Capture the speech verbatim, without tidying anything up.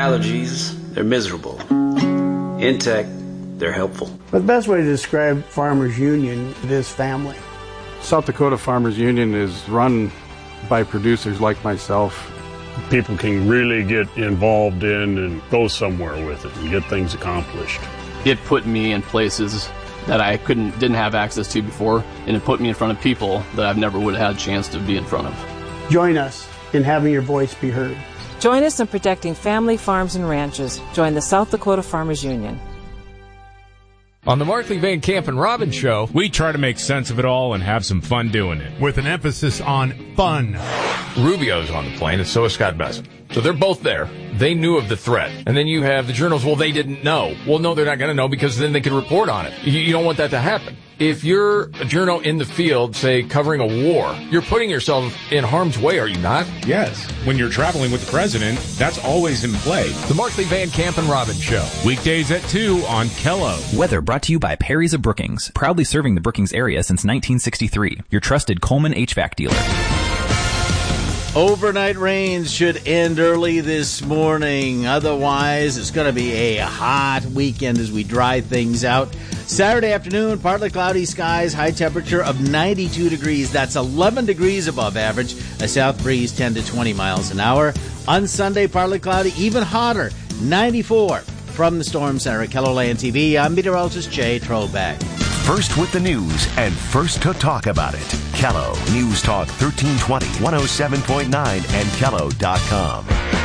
allergies, they're miserable. In tech, they're helpful. But the best way to describe Farmers Union is family. South Dakota Farmers Union is run by producers like myself. People can really get involved in and go somewhere with it and get things accomplished. It put me in places that I couldn't, didn't have access to before, and it put me in front of people that I've never would have had a chance to be in front of. Join us in having your voice be heard. Join us in protecting family farms and ranches. Join the South Dakota Farmers Union. On the Markley Van Camp and Robbins Show, we try to make sense of it all and have some fun doing it, with an emphasis on fun. Rubio's on the plane, and so is Scott Bessent. So they're both there. They knew of the threat. And then you have the journals, well, they didn't know. Well, no, they're not going to know because then they could report on it. You, you don't want that to happen. If you're a journal in the field, say, covering a war, you're putting yourself in harm's way, are you not? Yes. When you're traveling with the president, that's always in play. The Markley Van Camp and Robbins Show. Weekdays at two on Kello. Weather brought to you by Perry's of Brookings, proudly serving the Brookings area since nineteen sixty-three. Your trusted Coleman H V A C dealer. Overnight rains should end early this morning. Otherwise, it's going to be a hot weekend as we dry things out. Saturday afternoon, partly cloudy skies, high temperature of ninety-two degrees. That's eleven degrees above average. A south breeze ten to twenty miles an hour. On Sunday, partly cloudy, even hotter, ninety-four. From the Storm Center at KELOLAND T V, I'm meteorologist Jay Trobeck. First with the news and first to talk about it. Kello News Talk thirteen twenty, one oh seven point nine and Kello dot com.